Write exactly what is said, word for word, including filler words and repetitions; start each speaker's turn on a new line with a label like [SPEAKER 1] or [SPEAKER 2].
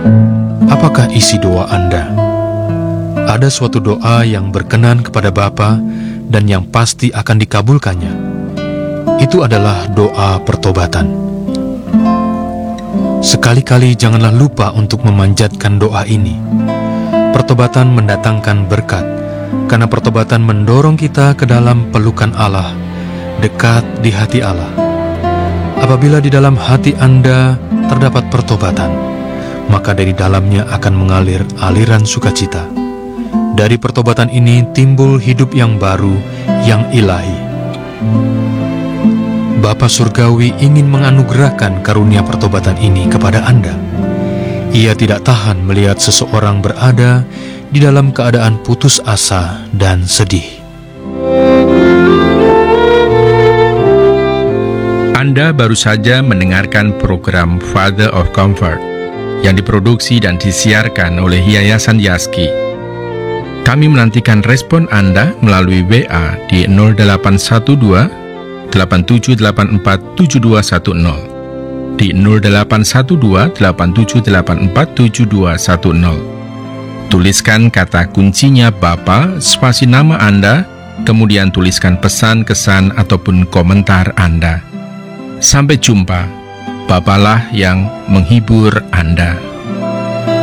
[SPEAKER 1] Apakah isi doa Anda? Ada suatu doa yang berkenan kepada Bapa dan yang pasti akan dikabulkannya. Itu adalah doa pertobatan. Sekali-kali janganlah lupa untuk memanjatkan doa ini. Pertobatan mendatangkan berkat, karena pertobatan mendorong kita ke dalam pelukan Allah, dekat di hati Allah. Apabila di dalam hati Anda terdapat pertobatan, maka dari dalamnya akan mengalir aliran sukacita. Dari pertobatan ini timbul hidup yang baru, yang ilahi. Bapa Surgawi ingin menganugerahkan karunia pertobatan ini kepada Anda. Ia tidak tahan melihat seseorang berada di dalam keadaan putus asa dan sedih.
[SPEAKER 2] Anda baru saja mendengarkan program Father of Comfort yang diproduksi dan disiarkan oleh Yayasan Yaski. Kami menantikan respon Anda melalui W A di nol delapan satu dua delapan tujuh delapan empat tujuh dua satu nol, di nol delapan satu dua delapan tujuh delapan empat tujuh dua satu nol. Tuliskan kata kuncinya Bapa, spasi nama Anda, kemudian tuliskan pesan, kesan, ataupun komentar Anda. Sampai jumpa, Bapalah yang menghibur Anda.